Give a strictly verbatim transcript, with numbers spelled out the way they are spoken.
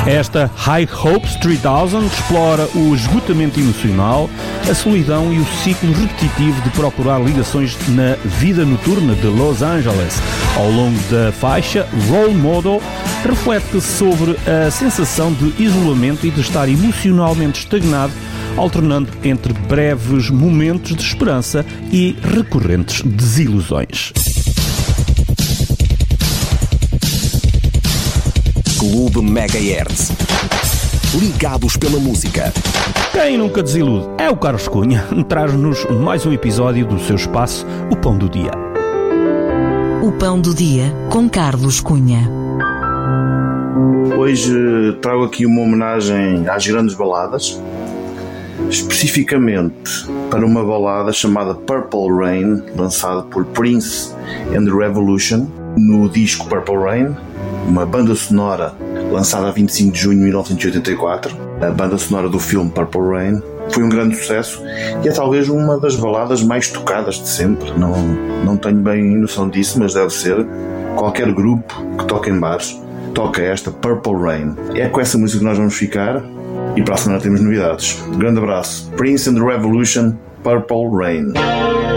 Esta High Hopes três mil explora o esgotamento emocional, a solidão e o ciclo repetitivo de procurar ligações na vida noturna de Los Angeles. Ao longo da faixa, Role Model reflete sobre a sensação de isolamento e de estar emocionalmente estagnado, alternando entre breves momentos de esperança e recorrentes desilusões. Clube Megahertz. Ligados pela música. Quem nunca desilude é o Carlos Cunha. Traz-nos mais um episódio do seu espaço, O Pão do Dia. O Pão do Dia, com Carlos Cunha. Hoje trago aqui uma homenagem às grandes baladas, especificamente para uma balada chamada Purple Rain, lançada por Prince and the Revolution no disco Purple Rain, uma banda sonora lançada a vinte e cinco de junho de mil novecentos e oitenta e quatro, a banda sonora do filme Purple Rain. Foi um grande sucesso e é talvez uma das baladas mais tocadas de sempre. Não, não tenho bem noção disso, mas deve ser. Qualquer grupo que toca em bares toca esta Purple Rain. É com essa música que nós vamos ficar e para a semana temos novidades. Um grande abraço. Prince and the Revolution, Purple Rain.